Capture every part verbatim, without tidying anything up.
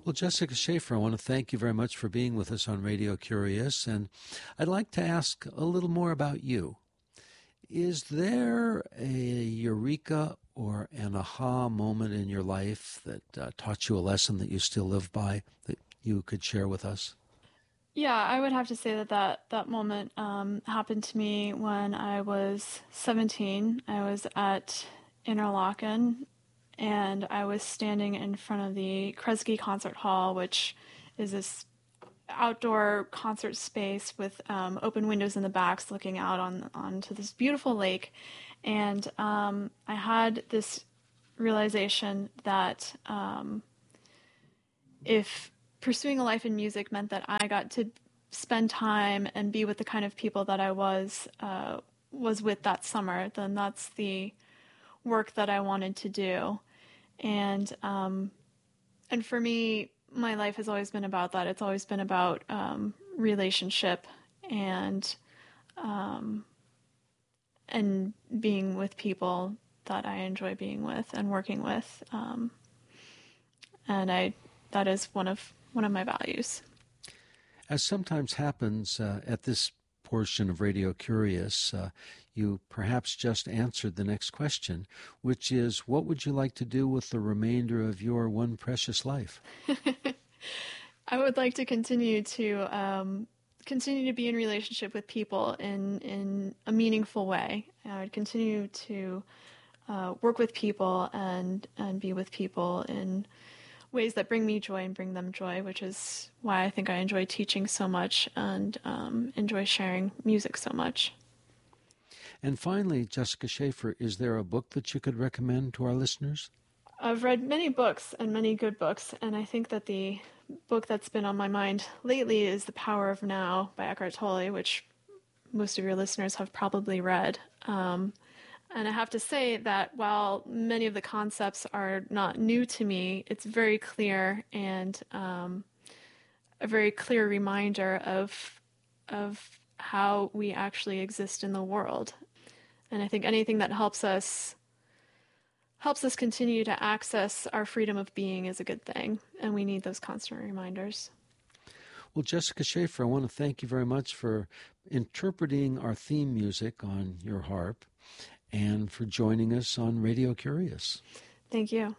Well, Jessica Schaefer, I want to thank you very much for being with us on Radio Curious, and I'd like to ask a little more about you. Is there a eureka or an aha moment in your life that uh, taught you a lesson that you still live by that you could share with us? Yeah, I would have to say that that, that moment um, happened to me when I was seventeen. I was at Interlaken, and I was standing in front of the Kresge Concert Hall, which is this outdoor concert space with um, open windows in the backs looking out on onto this beautiful lake. And um, I had this realization that um, if pursuing a life in music meant that I got to spend time and be with the kind of people that I was uh, was with that summer, then that's the work that I wanted to do. And um, and for me, my life has always been about that. It's always been about um, relationship and um, and being with people that I enjoy being with and working with. Um, and I that is one of one of my values. As sometimes happens uh, at this portion of Radio Curious, uh, you perhaps just answered the next question, which is, what would you like to do with the remainder of your one precious life? I would like to continue to um, continue to be in relationship with people in in a meaningful way. I would continue to uh, work with people and and be with people in ways that bring me joy and bring them joy, which is why I think I enjoy teaching so much and um, enjoy sharing music so much. And finally, Jessica Schaefer, is there a book that you could recommend to our listeners? I've read many books and many good books, and I think that the book that's been on my mind lately is The Power of Now by Eckhart Tolle, which most of your listeners have probably read. Um, and I have to say that while many of the concepts are not new to me, it's very clear and um, a very clear reminder of of how we actually exist in the world. And I think anything that helps us helps us continue to access our freedom of being is a good thing, and we need those constant reminders. Well, Jessica Schaefer, I want to thank you very much for interpreting our theme music on your harp and for joining us on Radio Curious. Thank you.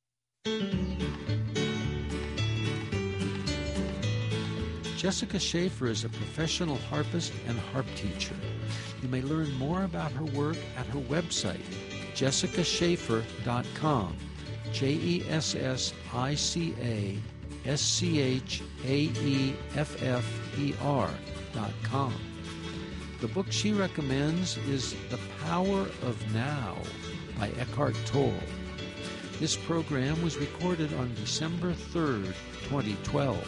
Jessica Schaefer is a professional harpist and harp teacher. You may learn more about her work at her website, jessica schaefer dot com, J E S S I C A S C H A E F F E R dot com. The book she recommends is The Power of Now by Eckhart Tolle. This program was recorded on December third, twenty twelve.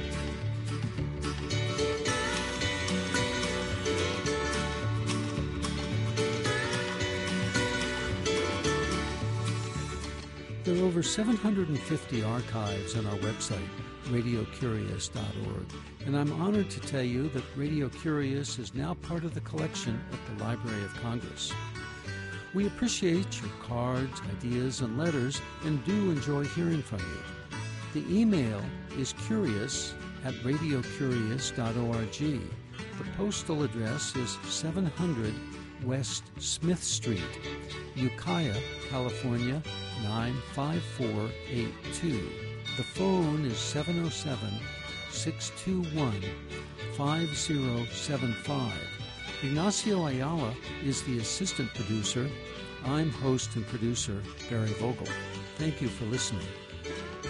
There are over seven hundred fifty archives on our website, radio curious dot org, and I'm honored to tell you that Radio Curious is now part of the collection at the Library of Congress. We appreciate your cards, ideas, and letters, and do enjoy hearing from you. The email is curious at radio curious dot org. The postal address is seven hundred West Smith Street, Ukiah, California, nine five four eight two. The phone is seven oh seven, six two one, five oh seven five. Ignacio Ayala is the assistant producer. I'm host and producer Barry Vogel. Thank you for listening.